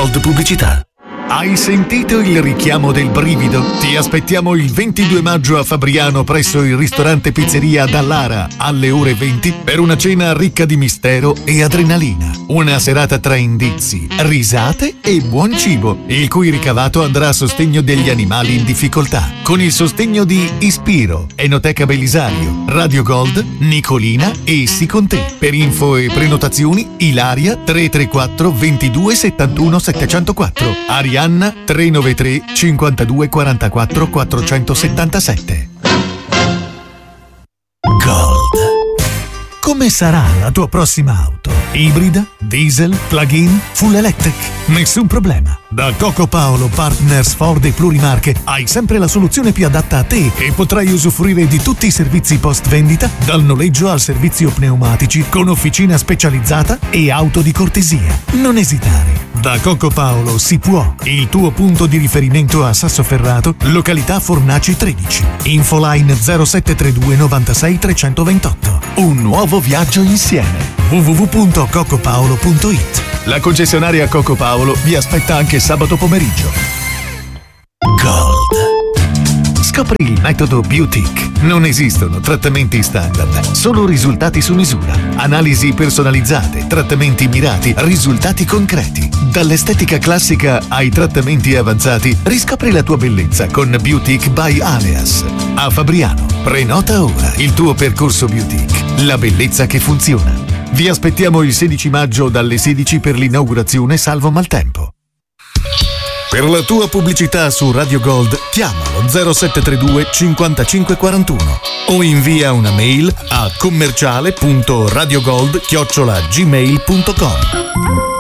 Gold Pubblicità. Hai sentito il richiamo del brivido? Ti aspettiamo il 22 maggio a Fabriano presso il ristorante pizzeria Dallara alle ore 20 per una cena ricca di mistero e adrenalina. Una serata tra indizi, risate e buon cibo, il cui ricavato andrà a sostegno degli animali in difficoltà. Con il sostegno di Ispiro, Enoteca Belisario, Radio Gold, Nicolina e Sì con te. Per info e prenotazioni Ilaria 334 22 71 704. Arianna 393 52 44 477. Gold. Come sarà la tua prossima auto? Ibrida? Diesel? Plug-in? Full electric? Nessun problema. Da Coco Paolo Partners Ford e Plurimarche hai sempre la soluzione più adatta a te e potrai usufruire di tutti i servizi post vendita, dal noleggio al servizio pneumatici, con officina specializzata e auto di cortesia. Non esitare. Da Coco Paolo si può. Il tuo punto di riferimento a Sassoferrato, località Fornaci 13. Infoline 0732 96 328. Un nuovo viaggio insieme. www.cocopaolo.it. La concessionaria Coco Paolo vi aspetta anche sabato pomeriggio. Gold. Scopri il metodo Beautic. Non esistono trattamenti standard, solo risultati su misura. Analisi personalizzate, trattamenti mirati, risultati concreti. Dall'estetica classica ai trattamenti avanzati, riscopri la tua bellezza con Beautic by Aleas. A Fabriano, prenota ora il tuo percorso Beautic. La bellezza che funziona. Vi aspettiamo il 16 maggio dalle 16 per l'inaugurazione salvo maltempo. Per la tua pubblicità su Radio Gold chiamalo 0732 5541 o invia una mail a commerciale.radiogold@gmail.com.